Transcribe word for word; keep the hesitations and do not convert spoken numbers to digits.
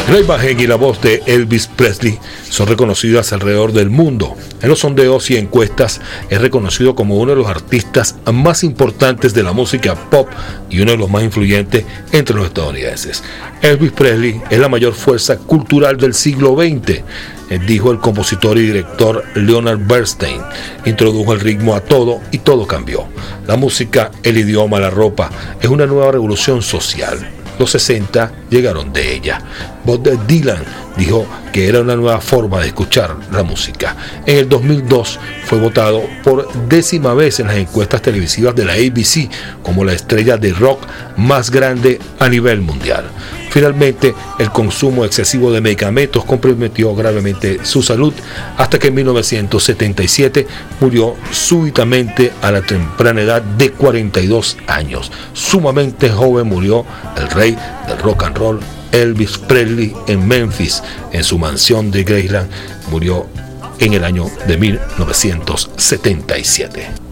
La imagen y la voz de Elvis Presley son reconocidas alrededor del mundo. En los sondeos y encuestas es reconocido como uno de los artistas más importantes de la música pop y uno de los más influyentes entre los estadounidenses. Elvis Presley es la mayor fuerza cultural del siglo veinte, dijo el compositor y director Leonard Bernstein. Introdujo el ritmo a todo y todo cambió. La música, el idioma, la ropa, es una nueva revolución social. Los sesenta llegaron de ella. Bob Dylan dijo que era una nueva forma de escuchar la música. En el dos mil dos fue votado por décima vez en las encuestas televisivas de la A B C como la estrella de rock más grande a nivel mundial. Finalmente, el consumo excesivo de medicamentos comprometió gravemente su salud hasta que en mil novecientos setenta y siete murió súbitamente a la temprana edad de cuarenta y dos años. Sumamente joven murió el rey del rock and roll, Elvis Presley, en Memphis, en su mansión de Graceland. Murió en el año de mil novecientos setenta y siete.